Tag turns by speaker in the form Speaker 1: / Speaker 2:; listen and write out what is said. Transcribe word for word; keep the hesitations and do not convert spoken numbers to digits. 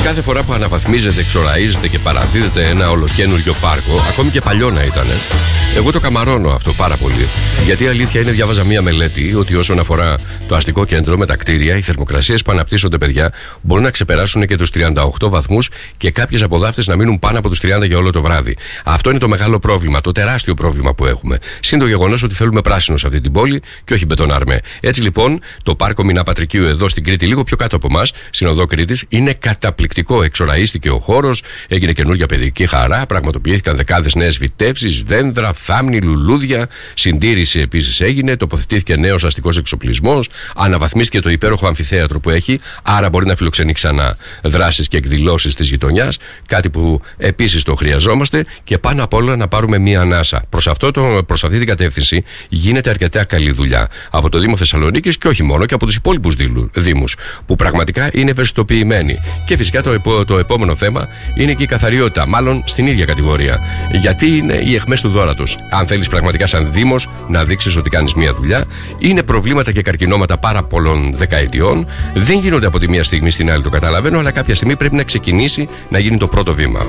Speaker 1: Κάθε φορά που αναβαθμίζεται, εξοραίζεται και παραδίδεται ένα ολοκένουργιο πάρκο, ακόμη και παλιό να ήταν, εγώ το καμαρώνω αυτό πάρα πολύ. Γιατί η αλήθεια είναι, διάβαζα μία μελέτη ότι όσον αφορά το αστικό κέντρο με τα κτίρια, οι θερμοκρασίες που αναπτύσσονται, παιδιά, μπορούν να ξεπεράσουν και τους τριάντα οκτώ βαθμούς και κάποιες από δάφτες να μείνουν πάνω από τους τριάντα για όλο το βράδυ. Αυτό είναι το μεγάλο πρόβλημα, το τεράστιο πρόβλημα που έχουμε. Συν το γεγονός ότι θέλουμε πράσινο σε αυτή την πόλη και όχι μπετονάρμε. Έτσι λοιπόν, το πάρκο Μινά Πατρικίου εδώ στην Κρήτη, λίγο πιο κάτω από εμάς, στην οδό Κρήτης, είναι καταπληκτικό. Εξοραίστηκε ο χώρος, έγινε καινούργια παιδική χαρά, πραγματοποιήθηκαν δεκάδες νέες φυτέψεις, δέντρα, θάμνη, λουλούδια, συντήρηση επίσης έγινε, τοποθετήθηκε νέος αστικός εξοπλισμός, αναβαθμίστηκε το υπέροχο αμφιθέατρο που έχει, άρα μπορεί να φιλοξενεί ξανά δράσεις και εκδηλώσεις της γειτονιάς, κάτι που επίσης το χρειαζόμαστε, και πάνω απ' όλα να πάρουμε μία ανάσα. Προς, αυτό το, προς αυτή την κατεύθυνση γίνεται αρκετά καλή δουλειά από το Δήμο Θεσσαλονίκης και όχι μόνο, και από τους υπόλοιπους δήμους που πραγματικά είναι ευαισθητοποιημένοι. Και φυσικά το, επό, το επόμενο θέμα είναι και η καθαριότητα, μάλλον στην ίδια κατηγορία. Γιατί είναι οι αιχμές του δώρατος. Αν θέλεις πραγματικά σαν Δήμος να δείξεις ότι κάνεις μία δουλειά, είναι προβλήματα και καρκινώματα πάρα πολλών δεκαετιών. Δεν γίνονται από τη μία στιγμή στην άλλη, το καταλαβαίνω, αλλά κάποια στιγμή πρέπει να ξεκινήσει να γίνει το πρώτο βήμα.